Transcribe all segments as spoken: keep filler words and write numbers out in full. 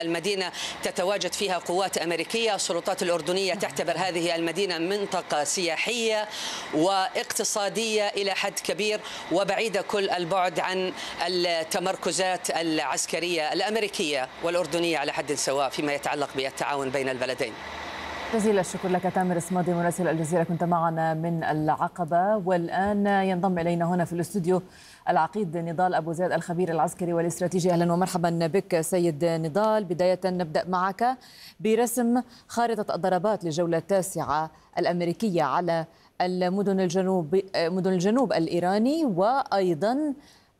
المدينة تتواجد فيها قوات أمريكية. السلطات الأردنية تعتبر هذه المدينة منطقة سياحية واقتصادية إلى حد كبير وبعيدة كل البعد عن التمركزات العسكرية الأمريكية والأردنية على حد سواء فيما يتعلق بالتعاون بين البلدين. جزيل الشكر لك تامر اسماضي مراسل الجزيرة، كنت معنا من العقبة. والآن ينضم إلينا هنا في الاستوديو العقيد نضال أبو زيد الخبير العسكري والاستراتيجي. أهلا ومرحبا بك سيد نضال. بداية نبدأ معك برسم خارطة الضربات للجولة التاسعة الأمريكية على المدن الجنوب مدن الجنوب الإيراني، وأيضا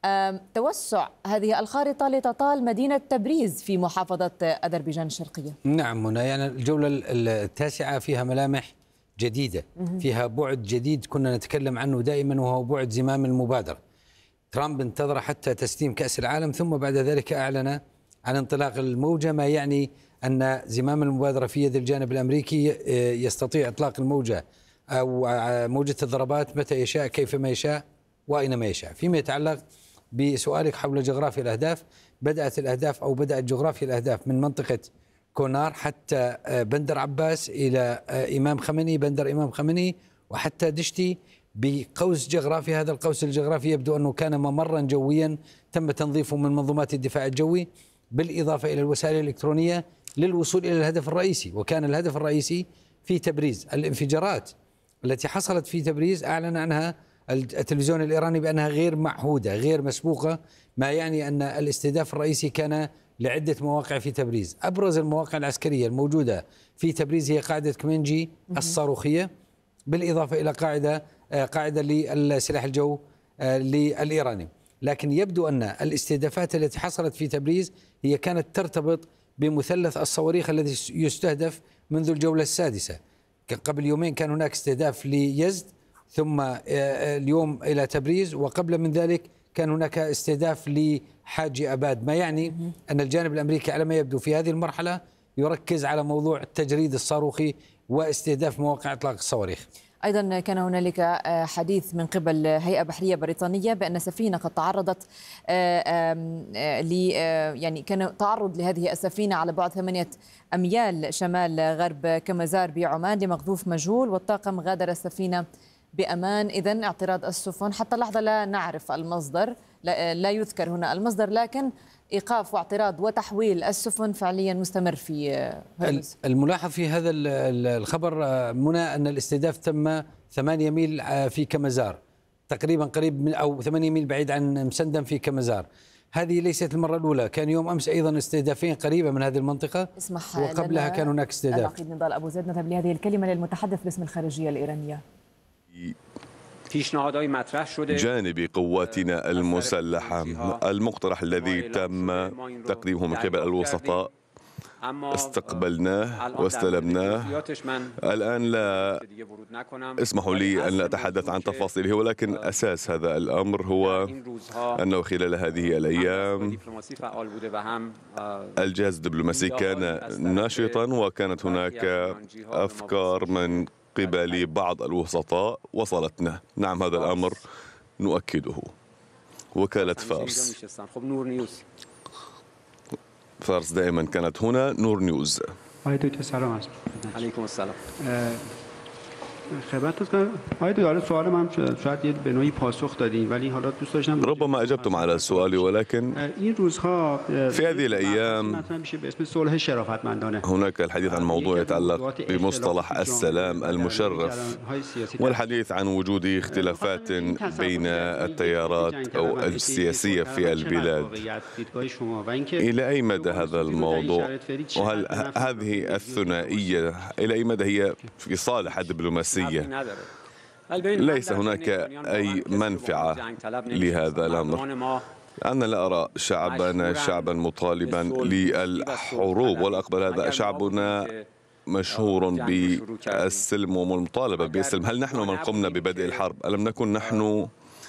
توسع هذه الخارطة لتطال مدينة تبريز في محافظة أذربيجان الشرقية. نعم منى، يعني الجولة التاسعة فيها ملامح جديدة، فيها بعد جديد كنا نتكلم عنه دائما، وهو بعد زمام المبادرة. ترامب انتظر حتى تسليم كأس العالم ثم بعد ذلك أعلن عن انطلاق الموجة، ما يعني أن زمام المبادرة في يد الجانب الأمريكي يستطيع إطلاق الموجة أو موجة الضربات متى يشاء كيفما يشاء وأينما يشاء. فيما يتعلق بسؤالك حول جغرافيا الأهداف، بدأت الأهداف أو بدأت جغرافيا الأهداف من منطقة كونار حتى بندر عباس إلى إمام خميني، بندر إمام خميني، وحتى دشتي بقوس جغرافي. هذا القوس الجغرافي يبدو أنه كان ممرا جويا تم تنظيفه من منظومات الدفاع الجوي، بالإضافة إلى الوسائل الإلكترونية للوصول إلى الهدف الرئيسي. وكان الهدف الرئيسي في تبريز. الانفجارات التي حصلت في تبريز أعلن عنها التلفزيون الإيراني بأنها غير معهودة غير مسبوقة، ما يعني أن الاستهداف الرئيسي كان لعدة مواقع في تبريز. أبرز المواقع العسكرية الموجودة في تبريز هي قاعدة كمينجي الصاروخية، بالإضافة إلى قاعدة قاعدة للسلاح الجو للإيراني. لكن يبدو أن الاستهدافات التي حصلت في تبريز هي كانت ترتبط بمثلث الصواريخ الذي يستهدف منذ الجولة السادسة. قبل يومين كان هناك استهداف ليزد، ثم اليوم إلى تبريز، وقبل من ذلك كان هناك استهداف لحاجي أباد، ما يعني أن الجانب الأمريكي على ما يبدو في هذه المرحلة يركز على موضوع التجريد الصاروخي واستهداف مواقع إطلاق الصواريخ. أيضا كان هنالك حديث من قبل هيئة بحرية بريطانية بأن سفينة قد تعرضت ل يعني كان تعرض لهذه السفينة على بعد ثمانية أميال شمال غرب كمزار بعمان لمقذوف مجهول، والطاقم غادر السفينة بأمان. إذن اعتراض السفن حتى اللحظة لا نعرف المصدر، لا يذكر هنا المصدر، لكن إيقاف واعتراض وتحويل السفن فعليا مستمر في هرمز. الملاحظ في هذا الخبر منى أن الاستهداف تم ثمانية ميل في كمزار، تقريبا قريب من أو ثمانية ميل بعيد عن مسندم في كمزار. هذه ليست المرة الأولى، كان يوم أمس أيضا استهدافين قريبة من هذه المنطقة، وقبلها كان هناك استهداف. العقيد نضال أبو زيد، نذهب لهذه الكلمة للمتحدث باسم الخارجية الإيرانية. جانب قواتنا المسلحة المقترح الذي تم تقديمه من قبل الوسطاء استقبلناه واستلمناه. الآن لا اسمحوا لي أن لا أتحدث عن تفاصيله، ولكن أساس هذا الأمر هو أنه خلال هذه الأيام الجهاز الدبلوماسي كان ناشطا، وكانت هناك أفكار من قبل بعض الوسطاء وصلتنا. نعم، هذا الأمر نؤكده. وكالة فارس فارس دائما كانت هنا. نور نيوز. عليكم السلام. ربما أجبتم على سؤالي، ولكن في هذه الأيام هناك الحديث عن موضوع يتعلق بمصطلح السلام المشرف، والحديث عن وجود اختلافات بين التيارات أو السياسية في البلاد. إلى أي مدى هذا الموضوع، وهل هذه الثنائية إلى أي مدى هي في صالح الدبلوماسية؟ ليس هناك أي منفعة لهذا الأمر. أنا لا أرى شعبنا شعبا مطالبا للحروب، والأقبل هذا شعبنا مشهور بالسلم والمطالبة بالسلم. هل نحن من قمنا ببدء الحرب؟ ألم نكن نحن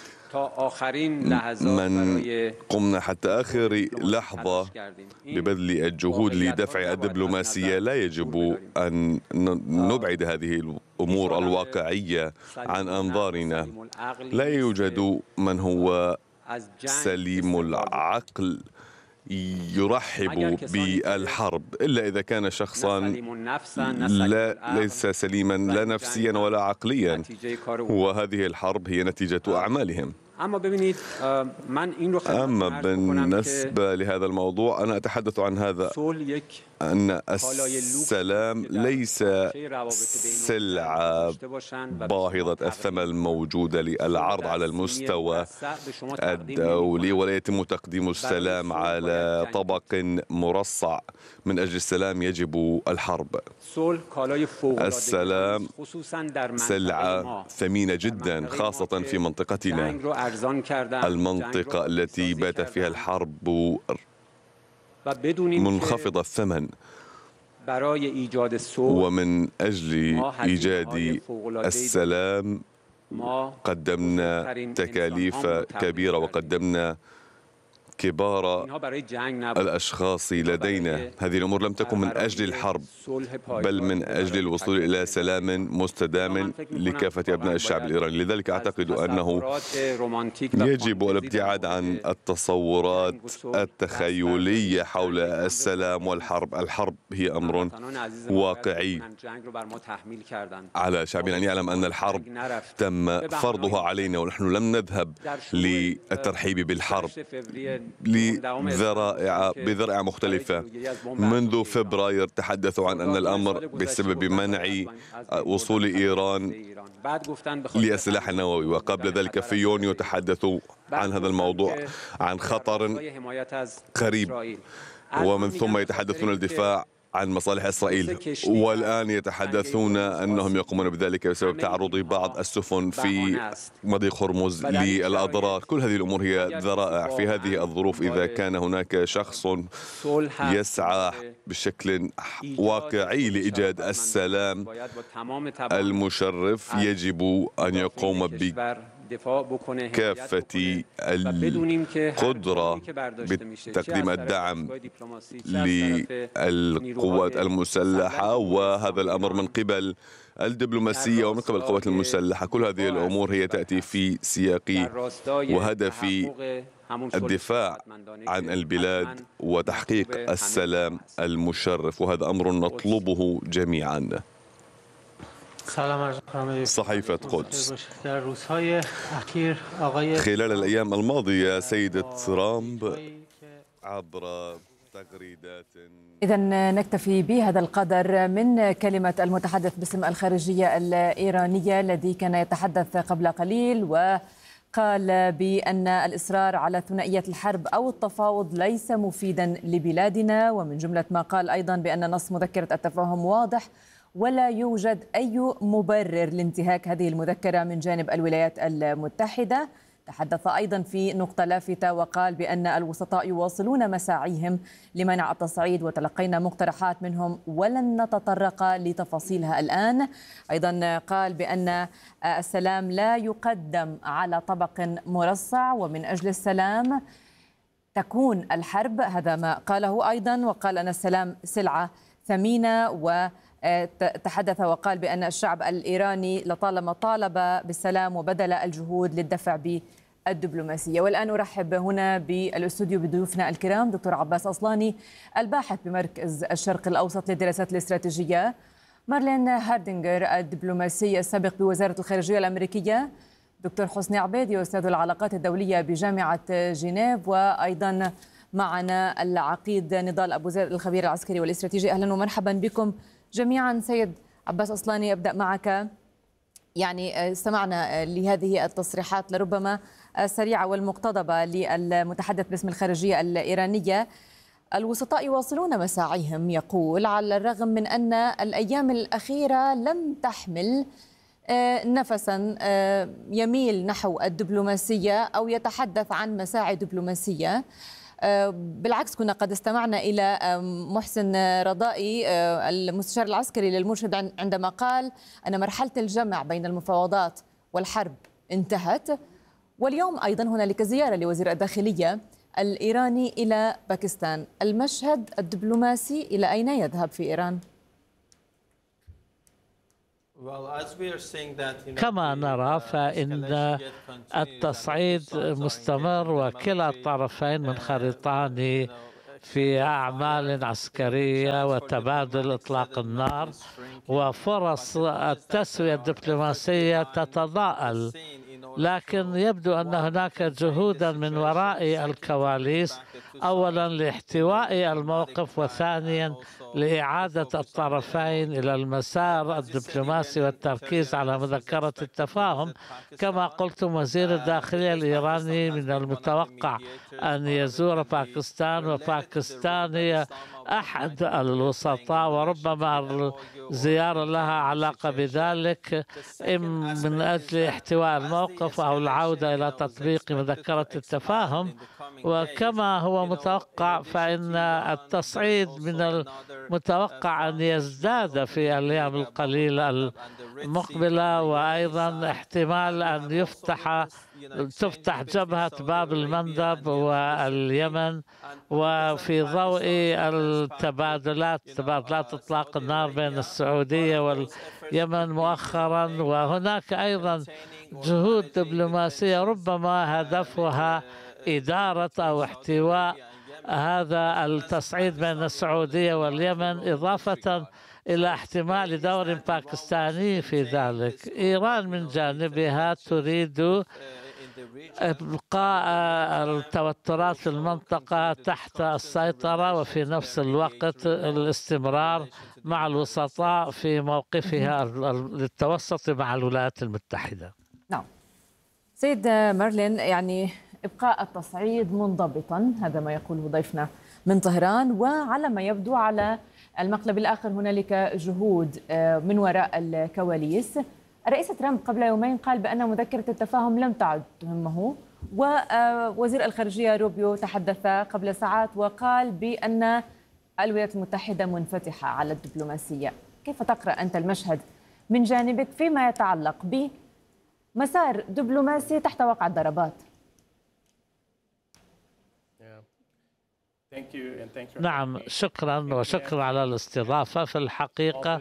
من قمنا حتى آخر لحظة ببذل الجهود لدفع الدبلوماسية؟ لا يجب أن نبعد هذه الأمور الواقعية عن أنظارنا. لا يوجد من هو سليم العقل يرحب بالحرب إلا إذا كان شخصا لا ليس سليما لا نفسيا ولا عقليا، وهذه الحرب هي نتيجة أعمالهم. أما بالنسبة لهذا الموضوع أنا أتحدث عن هذا، أن السلام ليس سلعة باهظة الثمن موجودة للعرض على المستوى الدولي، ولا يتم تقديم السلام على طبق مرصع. من أجل السلام يجب الحرب. السلام سلعة ثمينة جدا، خاصة في منطقتنا، المنطقة التي بات فيها الحرب منخفض الثمن. ومن أجل إيجاد السلام قدمنا تكاليف كبيرة وقدمنا كبار الأشخاص لدينا. هذه الأمور لم تكن من أجل الحرب، بل من أجل الوصول إلى سلام مستدام لكافة أبناء الشعب الإيراني. لذلك أعتقد أنه يجب الابتعاد عن التصورات التخيلية حول السلام والحرب. الحرب هي أمر واقعي. على شعبنا أن يعلم أن الحرب تم فرضها علينا، ونحن لم نذهب للترحيب بالحرب لذرائع بذرائع مختلفة. منذ فبراير تحدثوا عن أن الأمر بسبب منع وصول إيران للسلاح النووي، وقبل ذلك في يونيو تحدثوا عن هذا الموضوع، عن خطر قريب، ومن ثم يتحدثون الدفاع عن مصالح إسرائيل، والآن يتحدثون أنهم يقومون بذلك بسبب تعرض بعض السفن في مضيق هرمز للأضرار. كل هذه الأمور هي ذرائع. في هذه الظروف إذا كان هناك شخص يسعى بشكل واقعي لإيجاد السلام المشرف، يجب أن يقوم بكافة القدرة بتقديم الدعم للقوات المسلحة، وهذا الأمر من قبل الدبلوماسية ومن قبل القوات المسلحة. كل هذه الأمور هي تأتي في سياق وهدف الدفاع عن البلاد وتحقيق السلام المشرف، وهذا أمر نطلبه جميعا. صحيفة قدس. خلال الأيام الماضية سيد ترامب عبر تغريدات. إذا نكتفي بهذا القدر من كلمة المتحدث باسم الخارجية الإيرانية الذي كان يتحدث قبل قليل، وقال بأن الإصرار على ثنائية الحرب أو التفاوض ليس مفيدا لبلادنا. ومن جملة ما قال أيضا بأن نص مذكرة التفاهم واضح ولا يوجد أي مبرر لانتهاك هذه المذكرة من جانب الولايات المتحدة. تحدث أيضا في نقطة لافتة وقال بأن الوسطاء يواصلون مساعيهم لمنع التصعيد، وتلقينا مقترحات منهم ولن نتطرق لتفاصيلها الآن. أيضا قال بأن السلام لا يقدم على طبق مرصع، ومن أجل السلام تكون الحرب. هذا ما قاله أيضا، وقال أن السلام سلعة ثمينة، و تحدث وقال بأن الشعب الإيراني لطالما طالب بالسلام وبذل الجهود للدفع بالدبلوماسية. والآن أرحب هنا بالاستوديو بضيوفنا الكرام، دكتور عباس أصلاني الباحث بمركز الشرق الأوسط للدراسات الاستراتيجية، مارلين هاردينغر الدبلوماسي السابق بوزارة الخارجية الأمريكية، دكتور حسني عبيدي أستاذ العلاقات الدولية بجامعة جنيف، وأيضا معنا العقيد نضال أبو زيد الخبير العسكري والاستراتيجي. أهلا ومرحبا بكم جميعا. سيد عباس أصلاني، أبدأ معك. يعني استمعنا لهذه التصريحات لربما السريعة والمقتضبة للمتحدث باسم الخارجية الإيرانية. الوسطاء يواصلون مساعيهم، يقول، على الرغم من أن الأيام الأخيرة لم تحمل نفسا يميل نحو الدبلوماسية أو يتحدث عن مساعي دبلوماسية. بالعكس، كنا قد استمعنا إلى محسن رضائي المستشار العسكري للمرشد عندما قال أن مرحلة الجمع بين المفاوضات والحرب انتهت. واليوم أيضا هنالك زيارة لوزير الداخلية الإيراني إلى باكستان. المشهد الدبلوماسي إلى أين يذهب في إيران؟ كما نرى فإن التصعيد مستمر، وكلا الطرفين منخرطان في أعمال عسكرية وتبادل إطلاق النار، وفرص التسوية الدبلوماسية تتضاءل، لكن يبدو أن هناك جهودا من وراء الكواليس، أولا لاحتواء الموقف، وثانيا لإعادة الطرفين إلى المسار الدبلوماسي والتركيز على مذكرة التفاهم. كما قلتم، وزير الداخلية الإيراني من المتوقع أن يزور باكستان، وباكستان هي أحد الوسطاء، وربما الزيارة لها علاقة بذلك، إما من أجل احتواء الموقف أو العودة إلى تطبيق مذكرة التفاهم. وكما هو متوقع فإن التصعيد من المتوقع أن يزداد في الأيام القليلة المقبلة، وأيضا احتمال أن يفتح تفتح جبهة باب المندب واليمن، وفي ضوء التبادلات تبادلات إطلاق النار بين السعودية واليمن مؤخرا. وهناك أيضا جهود دبلوماسية ربما هدفها إدارة أو احتواء هذا التصعيد بين السعودية واليمن، إضافة إلى احتمال دور باكستاني في ذلك. إيران من جانبها تريد إبقاء التوترات في المنطقة تحت السيطرة، وفي نفس الوقت الاستمرار مع الوسطاء في موقفها للتوسط مع الولايات المتحدة. نعم سيد مارلين، يعني إبقاء التصعيد منضبطا، هذا ما يقوله ضيفنا من طهران، وعلى ما يبدو على المقلب الآخر هنالك جهود من وراء الكواليس. الرئيس ترامب قبل يومين قال بأن مذكرة التفاهم لم تعد تهمه، ووزير الخارجية روبيو تحدث قبل ساعات وقال بأن الولايات المتحدة منفتحة على الدبلوماسية. كيف تقرأ أنت المشهد من جانبك فيما يتعلق بمسار دبلوماسي تحت وقع الضربات؟ نعم، شكرا وشكرا على الاستضافة. في الحقيقة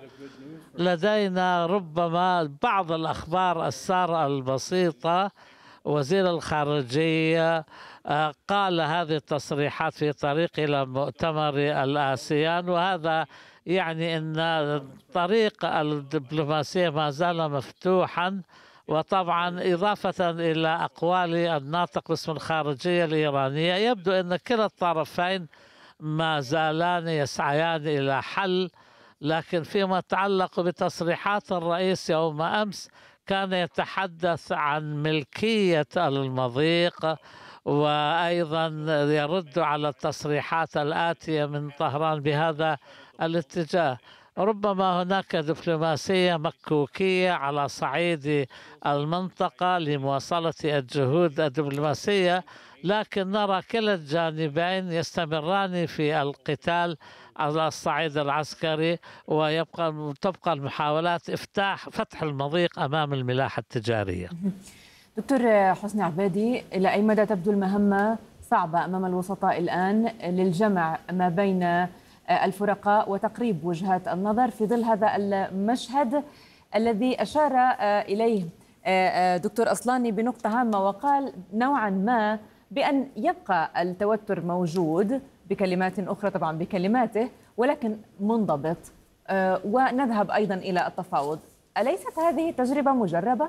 لدينا ربما بعض الأخبار السارة البسيطة. وزير الخارجية قال هذه التصريحات في طريق إلى مؤتمر الآسيان، وهذا يعني أن طريق الدبلوماسية ما زال مفتوحا. وطبعا إضافة إلى أقوال الناطق باسم الخارجية الإيرانية، يبدو أن كلا الطرفين ما زالان يسعيان إلى حل. لكن فيما يتعلق بتصريحات الرئيس يوم أمس، كان يتحدث عن ملكية المضيق، وأيضا يرد على التصريحات الآتية من طهران بهذا الاتجاه. ربما هناك دبلوماسية مكوكية على صعيد المنطقة لمواصلة الجهود الدبلوماسية، لكن نرى كلا الجانبين يستمران في القتال على الصعيد العسكري، ويبقى تبقى المحاولات افتتاح فتح المضيق أمام الملاحة التجارية. دكتور حسني عبادي، إلى أي مدى تبدو المهمة صعبة أمام الوسطاء الآن للجمع ما بين الفرقاء وتقريب وجهات النظر في ظل هذا المشهد الذي أشار إليه دكتور أصلاني بنقطة هامة، وقال نوعا ما بأن يبقى التوتر موجود بكلمات أخرى، طبعا بكلماته، ولكن منضبط، ونذهب أيضا إلى التفاوض. أليست هذه تجربة مجربة؟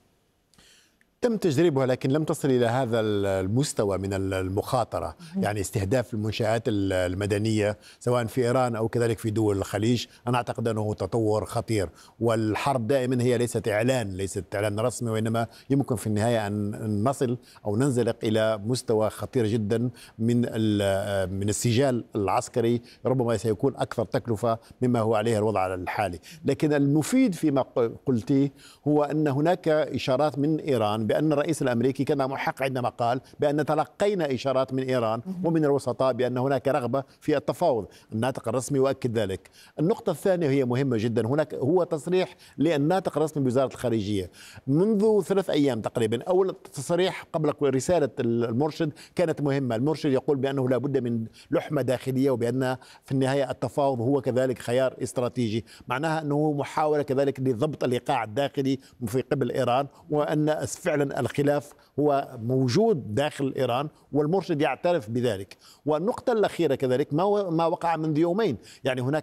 تم تجريبها لكن لم تصل إلى هذا المستوى من المخاطرة، يعني استهداف المنشآت المدنية سواء في إيران أو كذلك في دول الخليج. أنا أعتقد أنه تطور خطير، والحرب دائما هي ليست إعلان ليست إعلان رسمي، وإنما يمكن في النهاية أن نصل أو ننزلق إلى مستوى خطير جدا من من السجال العسكري، ربما سيكون أكثر تكلفة مما هو عليه الوضع الحالي. لكن المفيد فيما قلتيه هو أن هناك إشارات من إيران بأن الرئيس الأمريكي كان محق عندما قال بأن تلقينا إشارات من إيران ومن الوسطاء بأن هناك رغبة في التفاوض. الناطق الرسمي يؤكد ذلك. النقطة الثانية هي مهمة جدا، هناك هو تصريح للناطق الرسمي بوزارة الخارجية منذ ثلاث أيام تقريبا. أول تصريح قبل رسالة المرشد كانت مهمة، المرشد يقول بأنه لا بد من لحمة داخلية، وبأن في النهاية التفاوض هو كذلك خيار استراتيجي، معناها أنه محاولة كذلك لضبط الإيقاع الداخلي في قبل إيران، وأن فعلا فعلا الخلاف هو موجود داخل إيران والمرشد يعترف بذلك. والنقطة الأخيرة كذلك ما ما وقع منذ يومين، يعني هناك